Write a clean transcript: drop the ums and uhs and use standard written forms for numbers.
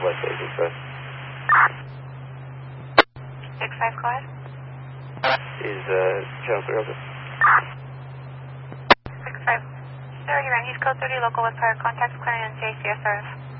West 865. 65, go ahead. Is channel 3 open? 65. Sir, you're on East Coast 30, local West Pirate, contacts clearing on JCSRF.